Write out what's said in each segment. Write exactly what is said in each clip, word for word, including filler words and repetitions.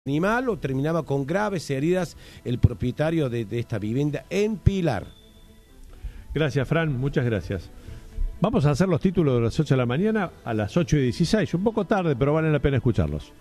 animal o terminaba con graves heridas el propietario de, de esta vivienda en Pilar. Gracias, Fran, muchas gracias. Vamos a hacer los títulos de las ocho de la mañana a las ocho y dieciséis, un poco tarde, pero vale la pena escucharlos.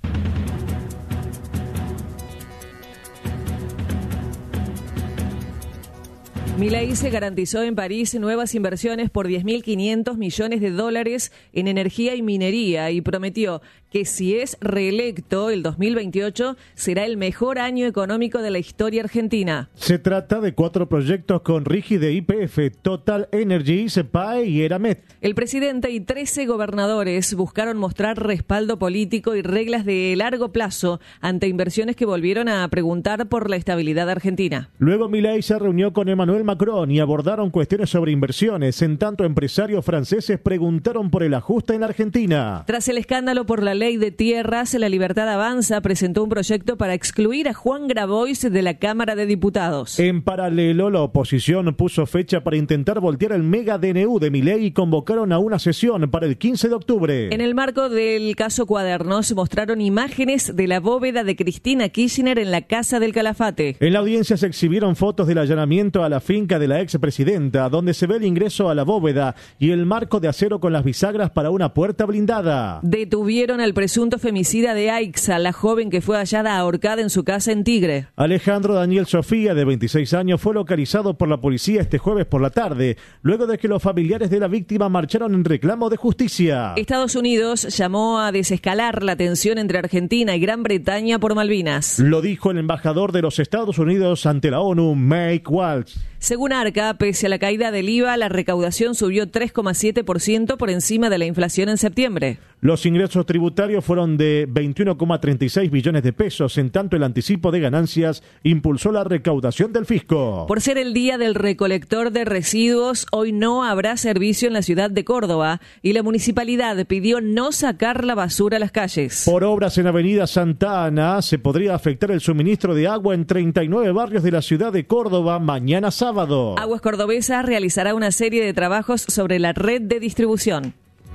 Milei se garantizó en París nuevas inversiones por diez mil quinientos millones de dólares en energía y minería y prometió que si es reelecto el dos mil veintiocho será el mejor año económico de la historia argentina. Se trata de cuatro proyectos con RIGI de Y P F, Total Energy, CEPAE y Eramet. El presidente y trece gobernadores buscaron mostrar respaldo político y reglas de largo plazo ante inversiones que volvieron a preguntar por la estabilidad argentina. Luego Milei se reunió con Emmanuel Macron y abordaron cuestiones sobre inversiones. En tanto, empresarios franceses preguntaron por el ajuste en Argentina. Tras el escándalo por la ley de tierras, La Libertad Avanza presentó un proyecto para excluir a Juan Grabois de la Cámara de Diputados. En paralelo, la oposición puso fecha para intentar voltear el mega D N U de Milei y convocaron a una sesión para el quince de octubre. En el marco del caso Cuadernos mostraron imágenes de la bóveda de Cristina Kirchner en la Casa del Calafate. En la audiencia se exhibieron fotos del allanamiento a la finca de la expresidenta, donde se ve el ingreso a la bóveda y el marco de acero con las bisagras para una puerta blindada. Detuvieron al presunto femicida de Aixa, la joven que fue hallada ahorcada en su casa en Tigre. Alejandro Daniel Sofía, de veintiséis años, fue localizado por la policía este jueves por la tarde, luego de que los familiares de la víctima marcharon en reclamo de justicia. Estados Unidos llamó a desescalar la tensión entre Argentina y Gran Bretaña por Malvinas. Lo dijo el embajador de los Estados Unidos ante la ONU, Mike Waltz. Según Arca, pese a la caída del I V A, la recaudación subió tres coma siete por ciento por encima de la inflación en septiembre. Los ingresos tributarios fueron de veintiuno coma treinta y seis billones de pesos, en tanto el anticipo de ganancias impulsó la recaudación del fisco. Por ser el día del recolector de residuos, hoy no habrá servicio en la ciudad de Córdoba y la municipalidad pidió no sacar la basura a las calles. Por obras en Avenida Santa Ana, se podría afectar el suministro de agua en treinta y nueve barrios de la ciudad de Córdoba mañana sábado. Aguas Cordobesa realizará una serie de trabajos sobre la red de distribución.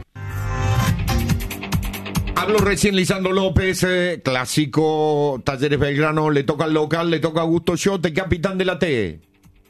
Habló recién Lisandro López, eh, clásico Talleres Belgrano, le toca al local, le toca a Augusto Schotte, capitán de la T.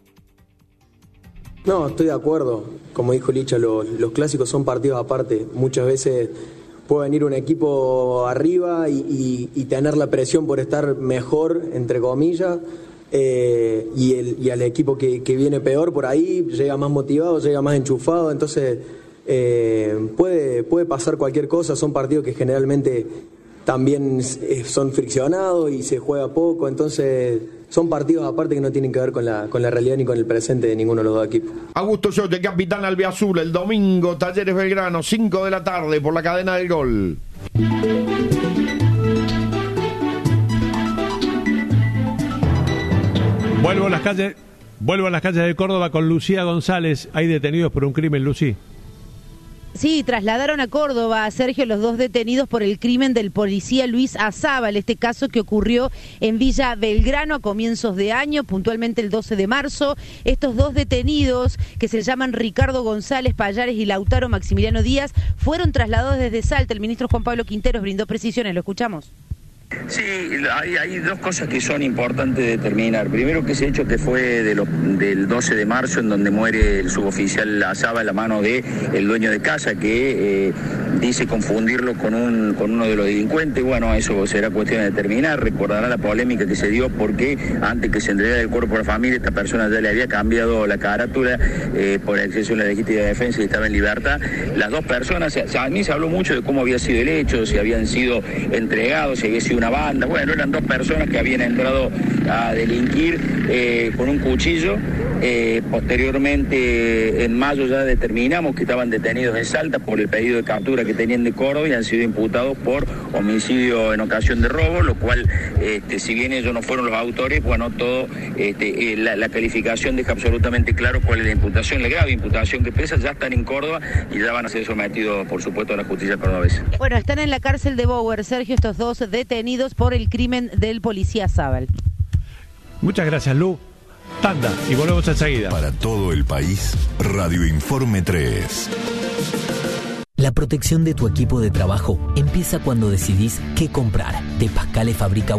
No, estoy de acuerdo. Como dijo Licha, los, los clásicos son partidos aparte. Muchas veces puede venir un equipo arriba y, y, y tener la presión por estar mejor, entre comillas. Eh, y, el, y al equipo que, que viene peor por ahí llega más motivado, llega más enchufado, entonces eh, puede, puede pasar cualquier cosa. Son partidos que generalmente también eh, son friccionados y se juega poco, entonces son partidos aparte que no tienen que ver con la, con la realidad ni con el presente de ninguno de los dos equipos. Augusto Schotte, capitán albiazul, el domingo Talleres Belgrano, cinco de la tarde por la cadena del Gol. Vuelvo a las calles, vuelvo a las calles de Córdoba con Lucía González. Hay detenidos por un crimen, Lucy. Sí, trasladaron a Córdoba a Sergio los dos detenidos por el crimen del policía Luis Azábal, este caso que ocurrió en Villa Belgrano a comienzos de año, puntualmente el doce de marzo. Estos dos detenidos, que se llaman Ricardo González Payares y Lautaro Maximiliano Díaz, fueron trasladados desde Salta. El ministro Juan Pablo Quinteros brindó precisiones, lo escuchamos. Sí, hay, hay dos cosas que son importantes de determinar. Primero, que ese hecho que fue de lo, del doce de marzo, en donde muere el suboficial Azábal a la mano de el dueño de casa, que eh, dice confundirlo con un con uno de los delincuentes. Bueno, eso será cuestión de determinar. Recordará la polémica que se dio porque antes que se entregara el cuerpo a la familia, esta persona ya le había cambiado la carátula eh, por exceso de la legítima defensa y estaba en libertad. Las dos personas, a mí se habló mucho de cómo había sido el hecho, si habían sido entregados, si había sido una banda. Bueno, eran dos personas que habían entrado a delinquir eh, con un cuchillo. Eh, posteriormente, en mayo ya determinamos que estaban detenidos en Salta por el pedido de captura que tenían de Córdoba y han sido imputados por homicidio en ocasión de robo, lo cual, este, si bien ellos no fueron los autores, bueno, todo este, eh, la, la calificación deja absolutamente claro cuál es la imputación, la grave imputación que pesa. Ya están en Córdoba y ya van a ser sometidos, por supuesto, a la justicia cordobesa. Bueno, están en la cárcel de Bower, Sergio, estos dos detenidos por el crimen del policía Azábal. Muchas gracias, Lu. Tanda y volvemos enseguida. Para todo el país, Radio Informe tres. La La protección de tu equipo de trabajo empieza cuando decidís qué comprar. De Pascale fabrica